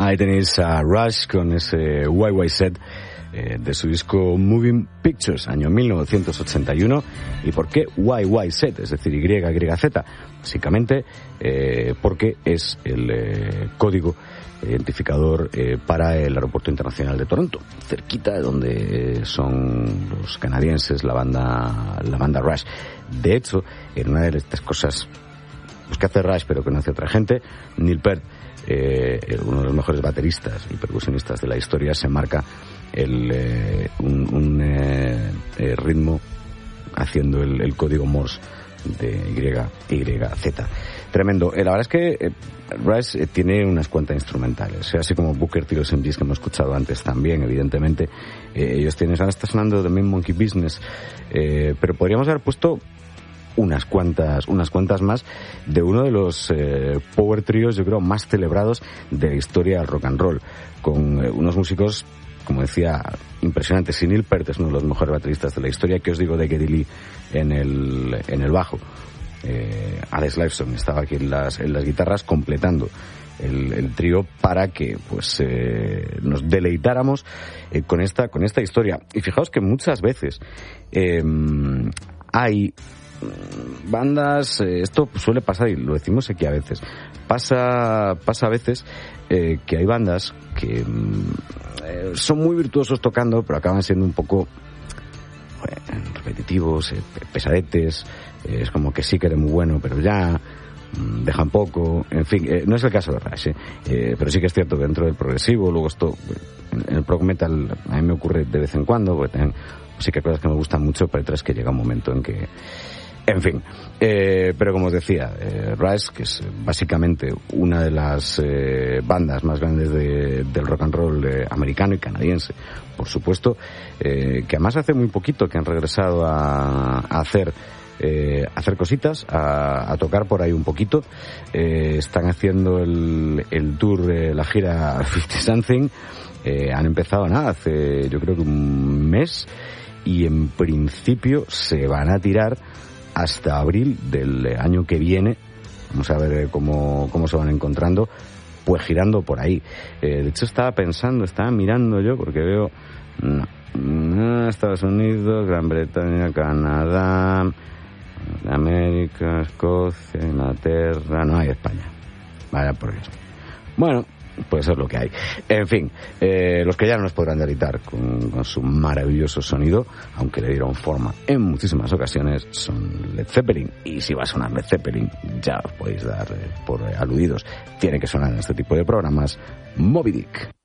Ahí tenéis a Rush con ese YYZ de su disco Moving Pictures, año 1981. ¿Y por qué YYZ? Es decir, YYZ. Básicamente porque es el código identificador para el Aeropuerto Internacional de Toronto, cerquita de donde son los canadienses, la banda Rush. De hecho, en una de estas cosas pues que hace Rush pero que no hace otra gente, Neil Peart, uno de los mejores bateristas y percusionistas de la historia, se marca un ritmo haciendo el código Morse de YYZ. Tremendo. La verdad es que Rush tiene unas cuantas instrumentales, así como Booker T. los MGs que hemos escuchado antes también, evidentemente. Ellos tienen, ahora está sonando The Main Monkey Business, pero podríamos haber puesto unas cuantas más de uno de los power trios, yo creo, más celebrados de la historia del rock and roll, con unos músicos, como decía, impresionantes. Si Neil Peart es uno de los mejores bateristas de la historia, ¿qué os digo de Geddy Lee en el bajo? Alex Lifeson estaba aquí en las guitarras completando el trío para que pues nos deleitáramos con esta historia. Y fijaos que muchas veces hay bandas, esto suele pasar y lo decimos aquí a veces, pasa a veces que hay bandas que son muy virtuosos tocando pero acaban siendo un poco repetitivos, pesadetes, es como que sí que eres muy bueno pero ya dejan poco, en fin, no es el caso de Rush, pero sí que es cierto que dentro del progresivo, luego esto en el prog metal a mí me ocurre de vez en cuando, porque también sí que hay cosas que me gustan mucho, pero otras que llega un momento en que, en fin, pero como os decía, Rush, que es básicamente una de las bandas más grandes del rock and roll americano y canadiense, por supuesto, que además hace muy poquito que han regresado a hacer cositas, a tocar por ahí un poquito. Están haciendo el tour, la gira 50 Something. Han empezado hace yo creo que un mes, y en principio se van a tirar hasta abril del año que viene. Vamos a ver cómo se van encontrando, pues girando por ahí. De hecho estaba mirando yo, porque veo Estados Unidos, Gran Bretaña, Canadá, América, Escocia, Inglaterra, no hay España. Vaya por Dios. Bueno, pues eso es lo que hay. En fin, los que ya no nos podrán deleitar con su maravilloso sonido, aunque le dieron forma en muchísimas ocasiones, son Led Zeppelin. Y si va a sonar Led Zeppelin, ya os podéis dar por aludidos. Tiene que sonar en este tipo de programas Moby Dick.